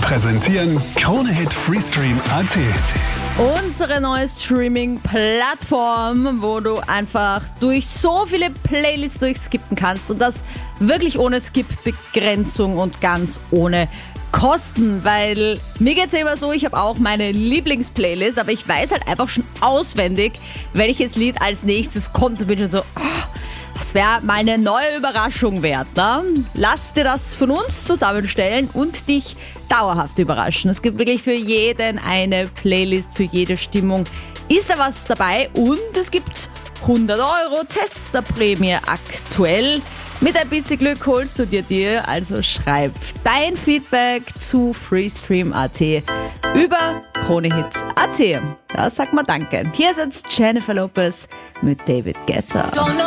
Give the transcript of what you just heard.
präsentieren Krone-Hit Freestream.at. Unsere neue Streaming-Plattform, wo du einfach durch so viele Playlists durchskippen kannst und das wirklich ohne Skip-Begrenzung und ganz ohne Kosten, weil mir geht's ja immer so, ich habe auch meine Lieblingsplaylist, aber ich weiß halt einfach schon auswendig, welches Lied als nächstes kommt und bin schon so, das wäre mal eine neue Überraschung wert. Ne? Lass dir das von uns zusammenstellen und dich dauerhaft überraschen. Es gibt wirklich für jeden eine Playlist, für jede Stimmung ist da was dabei und es gibt 100 € Testerprämie aktuell. Mit ein bisschen Glück holst du dir, also schreib dein Feedback zu Freestream.at über Krone-Hit.at. Da sagt man Danke. Hier ist jetzt Jennifer Lopez mit David Guetta.